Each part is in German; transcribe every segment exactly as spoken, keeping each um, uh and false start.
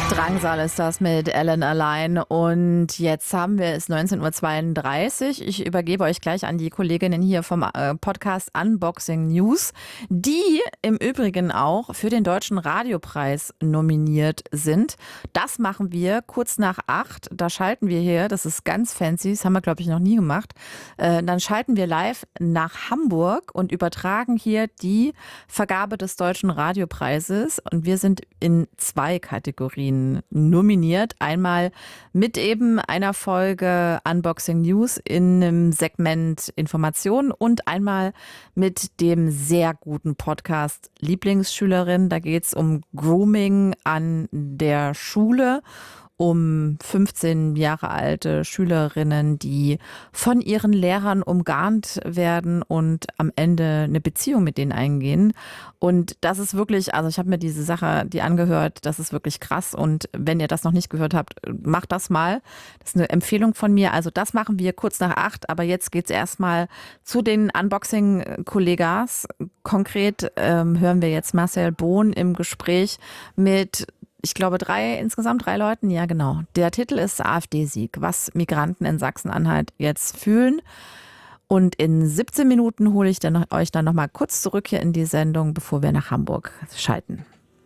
Drangsal ist das mit Ellen allein und jetzt haben wir es neunzehn Uhr zweiunddreißig. Ich übergebe euch gleich an die Kolleginnen hier vom Podcast Unboxing News, die im Übrigen auch für den Deutschen Radiopreis nominiert sind. Das machen wir kurz nach acht. Da schalten wir hier, das ist ganz fancy, das haben wir glaube ich noch nie gemacht. Dann schalten wir live nach Hamburg und übertragen hier die Vergabe des Deutschen Radiopreises und wir sind in zwei Kategorien nominiert. Einmal mit eben einer Folge Unboxing News in einem Segment Information und einmal mit dem sehr guten Podcast Lieblingsschülerin. Da geht es um Grooming an der Schule, um fünfzehn Jahre alte Schülerinnen, die von ihren Lehrern umgarnt werden und am Ende eine Beziehung mit denen eingehen. Und das ist wirklich, also ich habe mir diese Sache, die angehört, das ist wirklich krass. Und wenn ihr das noch nicht gehört habt, macht das mal. Das ist eine Empfehlung von mir. Also das machen wir kurz nach acht. Aber jetzt geht's erstmal zu den Unboxing-Kollegas. Konkret ähm, hören wir jetzt Marcel Bohn im Gespräch mit ich glaube, drei, insgesamt drei Leuten. Ja, genau. Der Titel ist AfD-Sieg, was Migranten in Sachsen-Anhalt jetzt fühlen. Und in siebzehn Minuten hole ich dann, euch dann noch mal kurz zurück hier in die Sendung, bevor wir nach Hamburg schalten.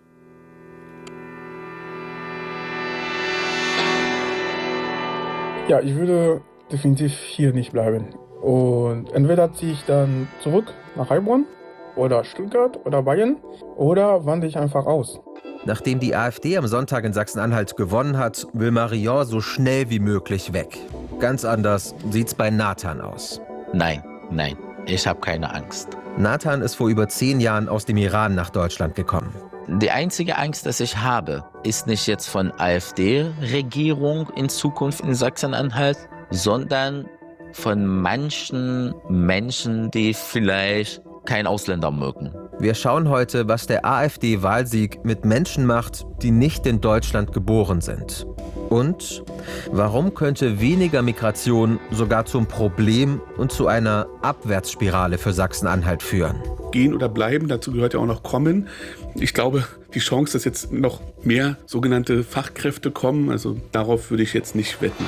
Ja, ich würde definitiv hier nicht bleiben. Und entweder ziehe ich dann zurück nach Heilbronn oder Stuttgart oder Bayern oder wandere ich einfach aus. Nachdem die AfD am Sonntag in Sachsen-Anhalt gewonnen hat, will Marion so schnell wie möglich weg. Ganz anders sieht's bei Nathan aus. Nein, nein, ich habe keine Angst. Nathan ist vor über zehn Jahren aus dem Iran nach Deutschland gekommen. Die einzige Angst, die ich habe, ist nicht jetzt von AfD-Regierung in Zukunft in Sachsen-Anhalt, sondern von manchen Menschen, die vielleicht kein Ausländer mögen. Wir schauen heute, was der AfD-Wahlsieg mit Menschen macht, die nicht in Deutschland geboren sind. Und warum könnte weniger Migration sogar zum Problem und zu einer Abwärtsspirale für Sachsen-Anhalt führen? Gehen oder bleiben, dazu gehört ja auch noch kommen. Ich glaube, die Chance, dass jetzt noch mehr sogenannte Fachkräfte kommen, also darauf würde ich jetzt nicht wetten.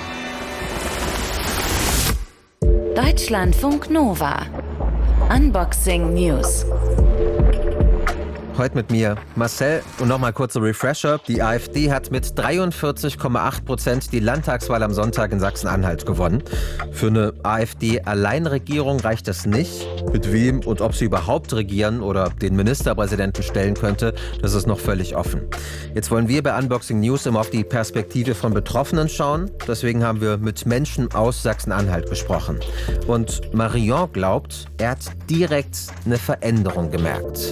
Deutschlandfunk Nova. Unboxing News. Heute mit mir Marcel und nochmal kurzer Refresher. Die AfD hat mit dreiundvierzig Komma acht Prozent die Landtagswahl am Sonntag in Sachsen-Anhalt gewonnen. Für eine AfD-Alleinregierung reicht das nicht. Mit wem und ob sie überhaupt regieren oder den Ministerpräsidenten stellen könnte, das ist noch völlig offen. Jetzt wollen wir bei Unboxing News immer auf die Perspektive von Betroffenen schauen. Deswegen haben wir mit Menschen aus Sachsen-Anhalt gesprochen. Und Marion glaubt, er hat direkt eine Veränderung gemerkt.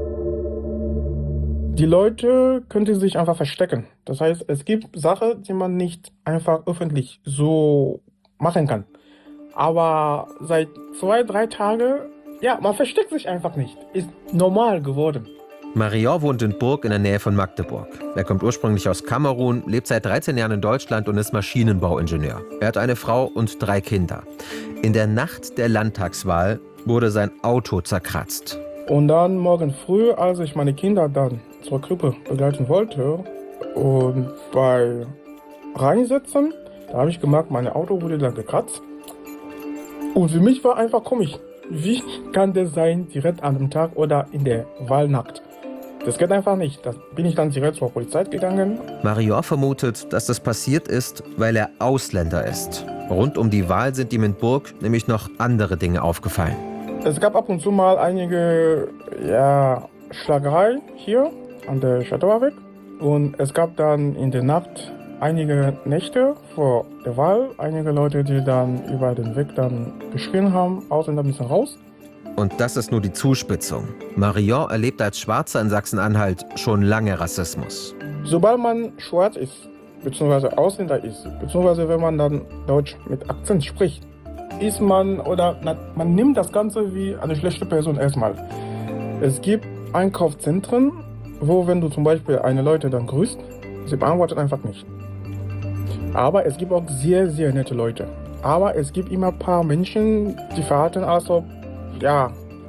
Die Leute könnten sich einfach verstecken. Das heißt, es gibt Sachen, die man nicht einfach öffentlich so machen kann. Aber seit zwei, drei Tagen, ja, man versteckt sich einfach nicht. Ist normal geworden. Marion wohnt in Burg in der Nähe von Magdeburg. Er kommt ursprünglich aus Kamerun, lebt seit dreizehn Jahren in Deutschland und ist Maschinenbauingenieur. Er hat eine Frau und drei Kinder. In der Nacht der Landtagswahl wurde sein Auto zerkratzt. Und dann morgen früh, als ich meine Kinder dann zur Krippe begleiten wollte und bei Reinsetzen, da habe ich gemerkt, mein Auto wurde dann gekratzt. Und für mich war einfach komisch. Wie kann das sein, direkt an dem Tag oder in der Wahlnacht? Das geht einfach nicht. Da bin ich dann direkt zur Polizei gegangen. Marion vermutet, dass das passiert ist, weil er Ausländer ist. Rund um die Wahl sind ihm in Burg nämlich noch andere Dinge aufgefallen. Es gab ab und zu mal einige ja, Schlagerei hier an der Chateauer Weg. Und es gab dann in der Nacht einige Nächte vor der Wahl, einige Leute, die dann über den Weg dann geschrien haben, Ausländer müssen raus. Und das ist nur die Zuspitzung. Marion erlebt als Schwarzer in Sachsen-Anhalt schon lange Rassismus. Sobald man schwarz ist, beziehungsweise Ausländer ist, beziehungsweise wenn man dann Deutsch mit Akzent spricht, ist man oder na, man nimmt das Ganze wie eine schlechte Person erstmal. Es gibt Einkaufszentren, wo wenn du zum Beispiel eine Leute dann grüßt, sie beantwortet einfach nicht. Aber es gibt auch sehr, sehr nette Leute. Aber es gibt immer ein paar Menschen, die verhalten also, ja,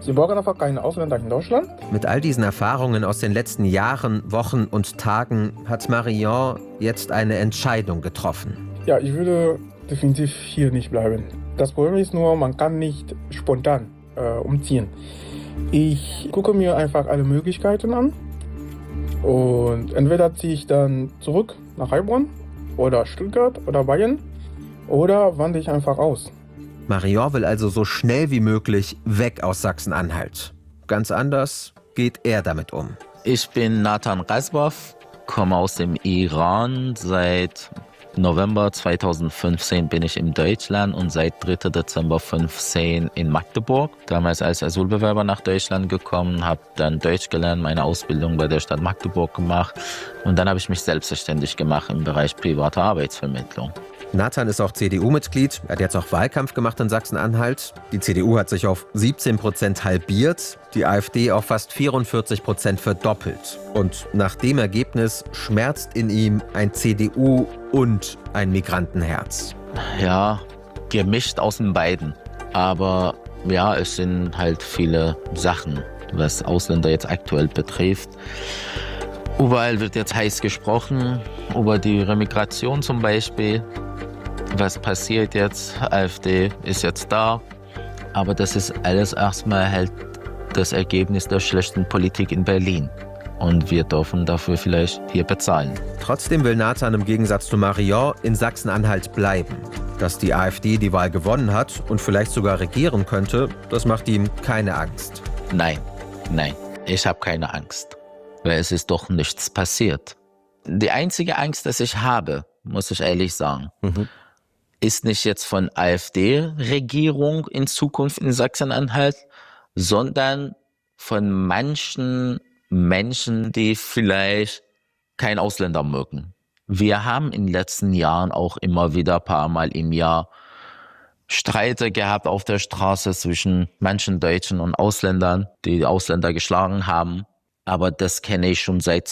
Sie brauchen einfach keine Ausländer in Deutschland. Mit all diesen Erfahrungen aus den letzten Jahren, Wochen und Tagen hat Marion jetzt eine Entscheidung getroffen. Ja, ich würde definitiv hier nicht bleiben. Das Problem ist nur, man kann nicht spontan äh, umziehen. Ich gucke mir einfach alle Möglichkeiten an und entweder ziehe ich dann zurück nach Heilbronn oder Stuttgart oder Bayern oder wandere ich einfach aus. Marion will also so schnell wie möglich weg aus Sachsen-Anhalt. Ganz anders geht er damit um. Ich bin Nathan Razbov, komme aus dem Iran. Seit November zweitausendfünfzehn bin ich in Deutschland und seit dritter Dezember zweitausendfünfzehn in Magdeburg. Damals als Asylbewerber nach Deutschland gekommen, habe dann Deutsch gelernt, meine Ausbildung bei der Stadt Magdeburg gemacht und dann habe ich mich selbstständig gemacht im Bereich private Arbeitsvermittlung. Nathan ist auch C D U-Mitglied. Er hat jetzt auch Wahlkampf gemacht in Sachsen-Anhalt. Die C D U hat sich auf siebzehn Prozent halbiert, die AfD auf fast vierundvierzig Prozent verdoppelt. Und nach dem Ergebnis schmerzt in ihm ein C D U- und ein Migrantenherz. Ja, gemischt aus den beiden. Aber ja, es sind halt viele Sachen, was Ausländer jetzt aktuell betrifft. Überall wird jetzt heiß gesprochen, über die Remigration zum Beispiel. Was passiert jetzt? AfD ist jetzt da. Aber das ist alles erstmal halt das Ergebnis der schlechten Politik in Berlin. Und wir dürfen dafür vielleicht hier bezahlen. Trotzdem will Nathan im Gegensatz zu Marion in Sachsen-Anhalt bleiben. Dass die AfD die Wahl gewonnen hat und vielleicht sogar regieren könnte, das macht ihm keine Angst. Nein, nein, ich habe keine Angst. Weil es ist doch nichts passiert. Die einzige Angst, die ich habe, muss ich ehrlich sagen, mhm. ist nicht jetzt von AfD-Regierung in Zukunft in Sachsen-Anhalt, sondern von manchen Menschen, die vielleicht kein Ausländer mögen. Wir haben in den letzten Jahren auch immer wieder ein paar Mal im Jahr Streite gehabt auf der Straße zwischen manchen Deutschen und Ausländern, die die Ausländer geschlagen haben. Aber das kenne ich schon seit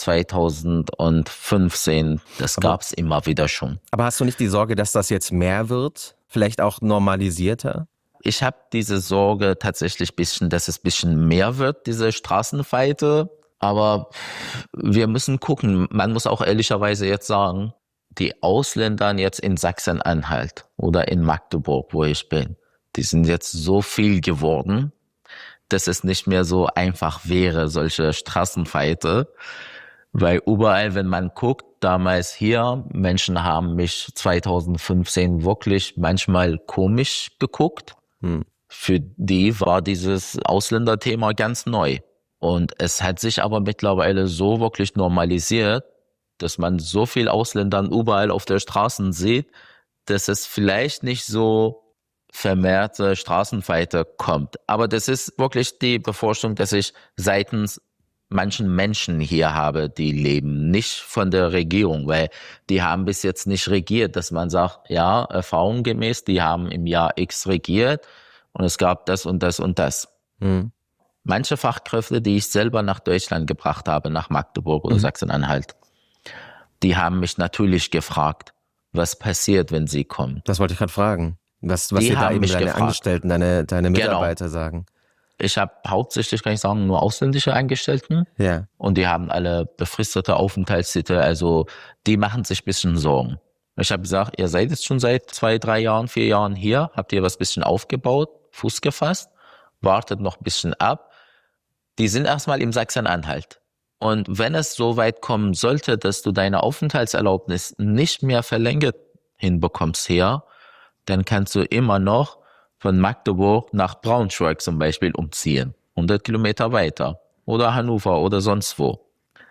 zweitausendfünfzehn. Das gab es immer wieder schon. Aber hast du nicht die Sorge, dass das jetzt mehr wird? Vielleicht auch normalisierter? Ich habe diese Sorge tatsächlich ein bisschen, dass es ein bisschen mehr wird, diese Straßenfighte. Aber wir müssen gucken. Man muss auch ehrlicherweise jetzt sagen, die Ausländer jetzt in Sachsen-Anhalt oder in Magdeburg, wo ich bin, die sind jetzt so viel geworden, dass es nicht mehr so einfach wäre, solche Straßenfighte. Weil überall, wenn man guckt, damals hier, Menschen haben mich zweitausendfünfzehn wirklich manchmal komisch geguckt. Hm. Für die war dieses Ausländerthema ganz neu. Und es hat sich aber mittlerweile so wirklich normalisiert, dass man so viel Ausländern überall auf der Straße sieht, dass es vielleicht nicht so vermehrte Straßenfighter kommt. Aber das ist wirklich die Beforschung, dass ich seitens manchen Menschen hier habe, die leben, nicht von der Regierung, weil die haben bis jetzt nicht regiert, dass man sagt, ja, erfahrungsgemäß, die haben im Jahr X regiert und es gab das und das und das. Mhm. Manche Fachkräfte, die ich selber nach Deutschland gebracht habe, nach Magdeburg oder mhm. Sachsen-Anhalt, die haben mich natürlich gefragt, was passiert, wenn sie kommen. Das wollte ich gerade fragen. Was, was dir da eben deine gefragt. Angestellten, deine, deine Mitarbeiter genau. sagen. Ich habe hauptsächlich, kann ich sagen, nur ausländische Angestellten. Ja. Und die haben alle befristete Aufenthaltstitel. Also die machen sich ein bisschen Sorgen. Ich habe gesagt, ihr seid jetzt schon seit zwei, drei Jahren, vier Jahren hier. Habt ihr was bisschen aufgebaut, Fuß gefasst. Wartet noch ein bisschen ab. Die sind erstmal im Sachsen-Anhalt. Und wenn es so weit kommen sollte, dass du deine Aufenthaltserlaubnis nicht mehr verlängert hinbekommst hier, dann kannst du immer noch von Magdeburg nach Braunschweig zum Beispiel umziehen. hundert Kilometer weiter. Oder Hannover oder sonst wo.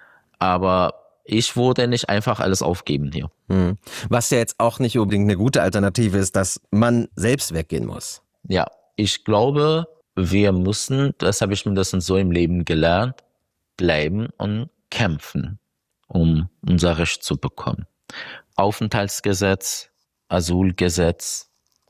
Aber ich würde nicht einfach alles aufgeben hier. Hm. Was ja jetzt auch nicht unbedingt eine gute Alternative ist, dass man selbst weggehen muss. Ja, ich glaube, wir müssen, das habe ich mindestens so im Leben gelernt, bleiben und kämpfen, um unser Recht zu bekommen. Aufenthaltsgesetz, Asylgesetz,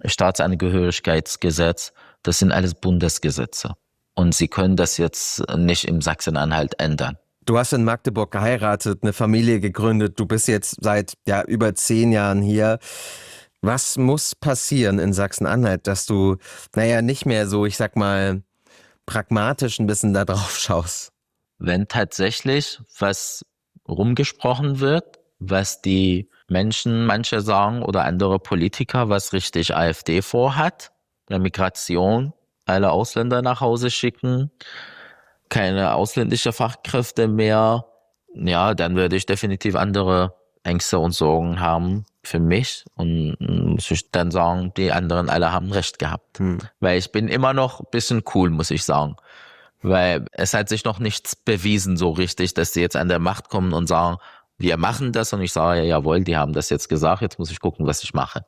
Staatsangehörigkeitsgesetz, das sind alles Bundesgesetze. Und sie können das jetzt nicht im Sachsen-Anhalt ändern. Du hast in Magdeburg geheiratet, eine Familie gegründet, du bist jetzt seit ja, über zehn Jahren hier. Was muss passieren in Sachsen-Anhalt, dass du, naja, nicht mehr so, ich sag mal, pragmatisch ein bisschen da drauf schaust? Wenn tatsächlich was rumgesprochen wird, was die Menschen, manche sagen oder andere Politiker, was richtig AfD vorhat, der Migration, alle Ausländer nach Hause schicken, keine ausländische Fachkräfte mehr, ja, dann würde ich definitiv andere Ängste und Sorgen haben für mich und muss ich dann sagen, die anderen alle haben recht gehabt. Hm. Weil ich bin immer noch ein bisschen cool, muss ich sagen. Weil es hat sich noch nichts bewiesen so richtig, dass die jetzt an der Macht kommen und sagen, wir machen das, und ich sage, ja, jawohl, die haben das jetzt gesagt, jetzt muss ich gucken, was ich mache.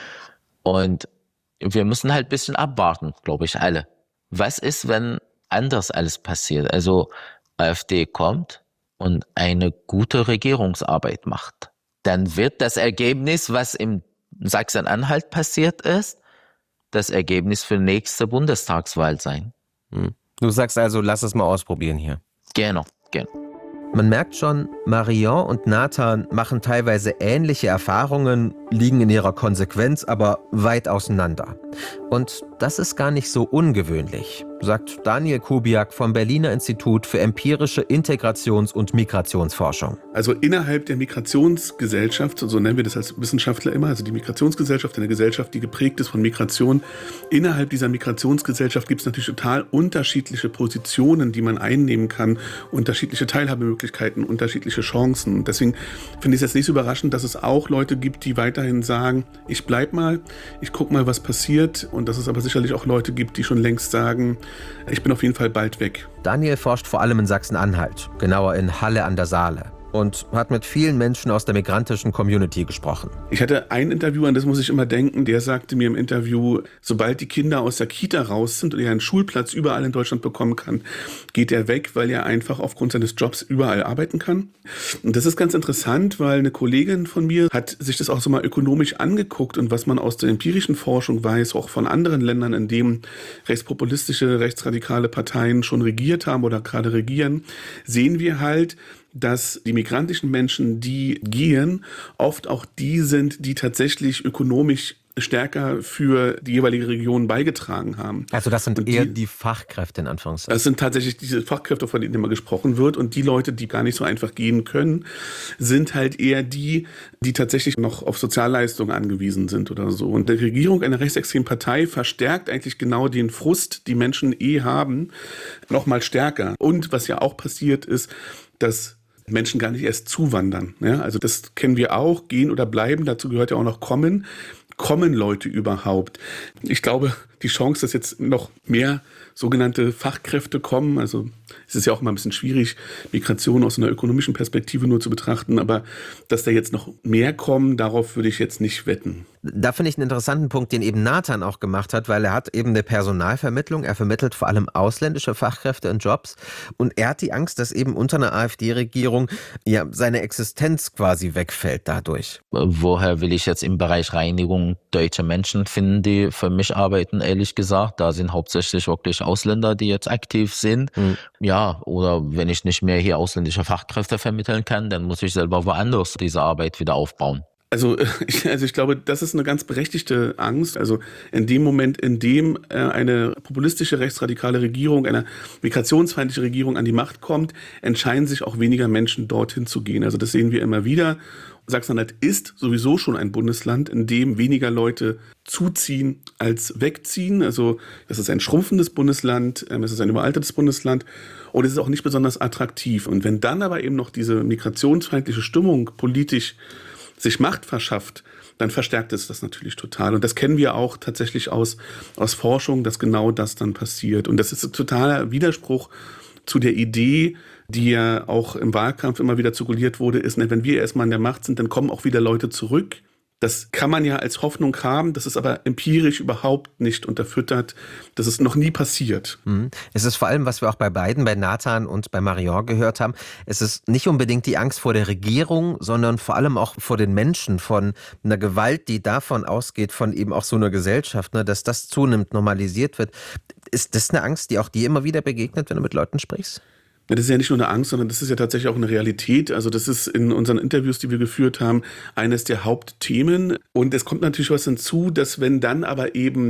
Und wir müssen halt ein bisschen abwarten, glaube ich, alle. Was ist, wenn anders alles passiert? Also AfD kommt und eine gute Regierungsarbeit macht. Dann wird das Ergebnis, was in Sachsen-Anhalt passiert ist, das Ergebnis für nächste Bundestagswahl sein. Hm. Du sagst also, lass es mal ausprobieren hier. Genau, genau. Man merkt schon, Marion und Nathan machen teilweise ähnliche Erfahrungen, liegen in ihrer Konsequenz aber weit auseinander. Und das ist gar nicht so ungewöhnlich, sagt Daniel Kubiak vom Berliner Institut für empirische Integrations- und Migrationsforschung. Also innerhalb der Migrationsgesellschaft, so nennen wir das als Wissenschaftler immer, also die Migrationsgesellschaft, eine Gesellschaft, die geprägt ist von Migration. Innerhalb dieser Migrationsgesellschaft gibt es natürlich total unterschiedliche Positionen, die man einnehmen kann, unterschiedliche Teilhabemöglichkeiten, unterschiedliche Chancen. Und deswegen finde ich es jetzt nicht so überraschend, dass es auch Leute gibt, die weiterhin sagen, ich bleib mal, ich guck mal, was passiert. Und dass es aber sicherlich auch Leute gibt, die schon längst sagen, ich bin auf jeden Fall bald weg. Daniel forscht vor allem in Sachsen-Anhalt, genauer in Halle an der Saale. Und hat mit vielen Menschen aus der migrantischen Community gesprochen. Ich hatte ein Interview, an das muss ich immer denken, der sagte mir im Interview, sobald die Kinder aus der Kita raus sind und er einen Schulplatz überall in Deutschland bekommen kann, geht er weg, weil er einfach aufgrund seines Jobs überall arbeiten kann. Und das ist ganz interessant, weil eine Kollegin von mir hat sich das auch so mal ökonomisch angeguckt und was man aus der empirischen Forschung weiß, auch von anderen Ländern, in denen rechtspopulistische, rechtsradikale Parteien schon regiert haben oder gerade regieren, sehen wir halt, dass die migrantischen Menschen, die gehen, oft auch die sind, die tatsächlich ökonomisch stärker für die jeweilige Region beigetragen haben. Also das sind und eher die, die Fachkräfte in Anführungszeichen. Das sind tatsächlich diese Fachkräfte, von denen immer gesprochen wird. Und die Leute, die gar nicht so einfach gehen können, sind halt eher die, die tatsächlich noch auf Sozialleistungen angewiesen sind oder so. Und die Regierung einer rechtsextremen Partei verstärkt eigentlich genau den Frust, die Menschen eh haben, noch mal stärker. Und was ja auch passiert ist, dass Menschen gar nicht erst zuwandern. Ja, also das kennen wir auch, gehen oder bleiben, dazu gehört ja auch noch kommen. Kommen Leute überhaupt? Ich glaube, die Chance, dass jetzt noch mehr sogenannte Fachkräfte kommen, also es ist ja auch immer ein bisschen schwierig, Migration aus einer ökonomischen Perspektive nur zu betrachten, aber dass da jetzt noch mehr kommen, darauf würde ich jetzt nicht wetten. Da finde ich einen interessanten Punkt, den eben Nathan auch gemacht hat, weil er hat eben eine Personalvermittlung, er vermittelt vor allem ausländische Fachkräfte in Jobs und er hat die Angst, dass eben unter einer AfD-Regierung ja seine Existenz quasi wegfällt dadurch. Woher will ich jetzt im Bereich Reinigung deutsche Menschen finden, die für mich arbeiten, ehrlich gesagt? Da sind hauptsächlich wirklich Ausländer, die jetzt aktiv sind. Mhm. Ja, oder wenn ich nicht mehr hier ausländische Fachkräfte vermitteln kann, dann muss ich selber woanders diese Arbeit wieder aufbauen. Also ich, also ich glaube, das ist eine ganz berechtigte Angst. Also in dem Moment, in dem äh, eine populistische rechtsradikale Regierung, eine migrationsfeindliche Regierung an die Macht kommt, entscheiden sich auch weniger Menschen, dorthin zu gehen. Also das sehen wir immer wieder. Sachsen-Anhalt ist sowieso schon ein Bundesland, in dem weniger Leute zuziehen als wegziehen. Also das ist ein schrumpfendes Bundesland, es ist ein überaltertes Bundesland und es ist auch nicht besonders attraktiv. Und wenn dann aber eben noch diese migrationsfeindliche Stimmung politisch sich Macht verschafft, dann verstärkt es das natürlich total. Und das kennen wir auch tatsächlich aus, aus Forschung, dass genau das dann passiert. Und das ist ein totaler Widerspruch zu der Idee, die ja auch im Wahlkampf immer wieder zirkuliert wurde, ist, wenn wir erstmal an der Macht sind, dann kommen auch wieder Leute zurück. Das kann man ja als Hoffnung haben, das ist aber empirisch überhaupt nicht unterfüttert. Das ist noch nie passiert. Es ist vor allem, was wir auch bei beiden, bei Nathan und bei Marion gehört haben, es ist nicht unbedingt die Angst vor der Regierung, sondern vor allem auch vor den Menschen, von einer Gewalt, die davon ausgeht, von eben auch so einer Gesellschaft, ne, dass das zunimmt, normalisiert wird. Ist das eine Angst, die auch dir immer wieder begegnet, wenn du mit Leuten sprichst? Ja, das ist ja nicht nur eine Angst, sondern das ist ja tatsächlich auch eine Realität. Also das ist in unseren Interviews, die wir geführt haben, eines der Hauptthemen. Und es kommt natürlich was hinzu, dass wenn dann aber eben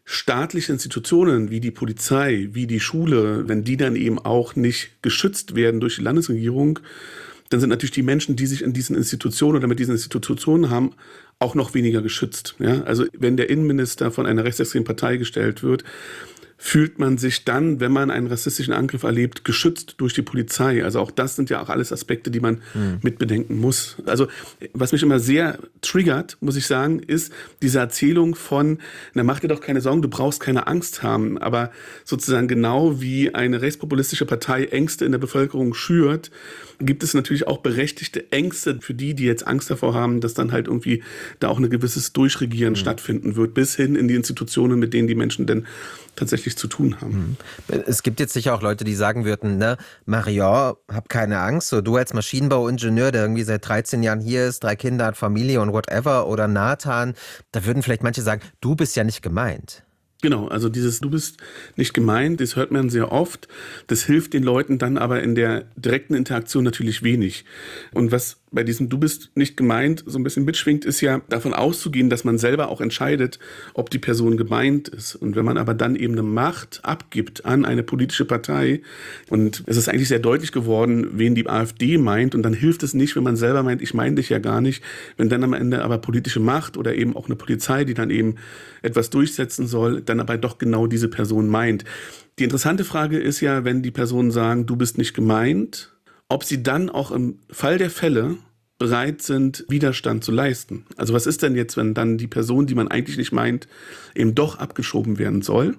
staatliche Institutionen wie die Polizei, wie die Schule, wenn die dann eben auch nicht geschützt werden durch die Landesregierung, dann sind natürlich die Menschen, die sich in diesen Institutionen oder mit diesen Institutionen haben, auch noch weniger geschützt. Ja? Also wenn der Innenminister von einer rechtsextremen Partei gestellt wird, fühlt man sich dann, wenn man einen rassistischen Angriff erlebt, geschützt durch die Polizei. Also auch das sind ja auch alles Aspekte, die man mhm. mitbedenken muss. Also was mich immer sehr triggert, muss ich sagen, ist diese Erzählung von, na mach dir doch keine Sorgen, du brauchst keine Angst haben. Aber sozusagen genau wie eine rechtspopulistische Partei Ängste in der Bevölkerung schürt, gibt es natürlich auch berechtigte Ängste für die, die jetzt Angst davor haben, dass dann halt irgendwie da auch ein gewisses Durchregieren mhm. stattfinden wird, bis hin in die Institutionen, mit denen die Menschen denn tatsächlich zu tun haben. Es gibt jetzt sicher auch Leute, die sagen würden, ne, Marion, hab keine Angst, so du als Maschinenbauingenieur, der irgendwie seit dreizehn Jahren hier ist, drei Kinder hat, Familie und whatever, oder Nathan, da würden vielleicht manche sagen, du bist ja nicht gemeint. Genau, also dieses du bist nicht gemeint, das hört man sehr oft. Das hilft den Leuten dann aber in der direkten Interaktion natürlich wenig. Und was bei diesem du bist nicht gemeint so ein bisschen mitschwingt, ist ja davon auszugehen, dass man selber auch entscheidet, ob die Person gemeint ist. Und wenn man aber dann eben eine Macht abgibt an eine politische Partei, und es ist eigentlich sehr deutlich geworden, wen die AfD meint, und dann hilft es nicht, wenn man selber meint, ich meine dich ja gar nicht, wenn dann am Ende aber politische Macht oder eben auch eine Polizei, die dann eben etwas durchsetzen soll, dann aber doch genau diese Person meint. Die interessante Frage ist ja, wenn die Personen sagen, du bist nicht gemeint, ob sie dann auch im Fall der Fälle bereit sind, Widerstand zu leisten. Also was ist denn jetzt, wenn dann die Person, die man eigentlich nicht meint, eben doch abgeschoben werden soll?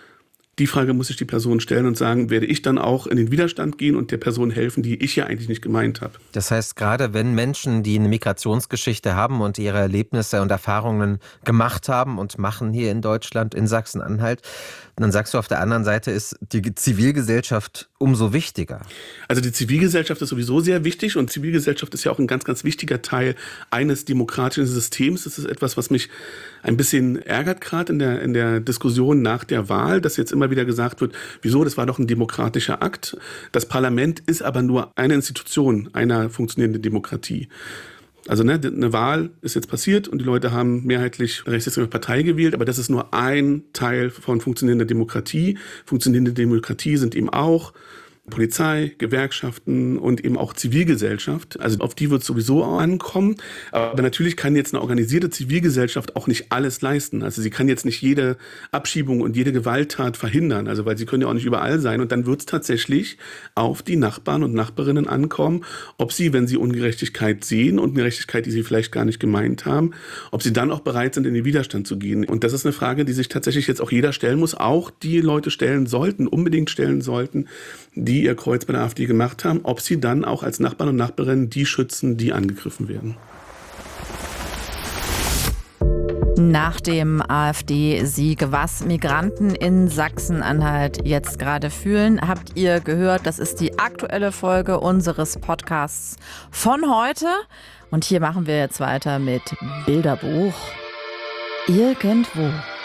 Die Frage muss sich die Person stellen und sagen, werde ich dann auch in den Widerstand gehen und der Person helfen, die ich ja eigentlich nicht gemeint habe. Das heißt, gerade wenn Menschen, die eine Migrationsgeschichte haben und ihre Erlebnisse und Erfahrungen gemacht haben und machen hier in Deutschland, in Sachsen-Anhalt, dann sagst du, auf der anderen Seite ist die Zivilgesellschaft umso wichtiger. Also die Zivilgesellschaft ist sowieso sehr wichtig, und Zivilgesellschaft ist ja auch ein ganz, ganz wichtiger Teil eines demokratischen Systems. Das ist etwas, was mich ein bisschen ärgert, gerade in der, in der Diskussion nach der Wahl, dass jetzt immer wieder gesagt wird, wieso, das war doch ein demokratischer Akt. Das Parlament ist aber nur eine Institution einer funktionierenden Demokratie. Also ne, eine Wahl ist jetzt passiert und die Leute haben mehrheitlich eine rechtsextreme Partei gewählt, aber das ist nur ein Teil von funktionierender Demokratie. Funktionierende Demokratie sind eben auch Polizei, Gewerkschaften und eben auch Zivilgesellschaft. Also auf die wird es sowieso ankommen. Aber natürlich kann jetzt eine organisierte Zivilgesellschaft auch nicht alles leisten. Also sie kann jetzt nicht jede Abschiebung und jede Gewalttat verhindern. Also weil sie können ja auch nicht überall sein. Und dann wird es tatsächlich auf die Nachbarn und Nachbarinnen ankommen, ob sie, wenn sie Ungerechtigkeit sehen und eine Gerechtigkeit, die sie vielleicht gar nicht gemeint haben, ob sie dann auch bereit sind, in den Widerstand zu gehen. Und das ist eine Frage, die sich tatsächlich jetzt auch jeder stellen muss. Auch die Leute stellen sollten, unbedingt stellen sollten, die ihr Kreuz bei der AfD gemacht haben, ob sie dann auch als Nachbarn und Nachbarinnen die schützen, die angegriffen werden. Nach dem AfD-Sieg, was Migranten in Sachsen-Anhalt jetzt gerade fühlen, habt ihr gehört. Das ist die aktuelle Folge unseres Podcasts von heute. Und hier machen wir jetzt weiter mit Bilderbuch. Irgendwo.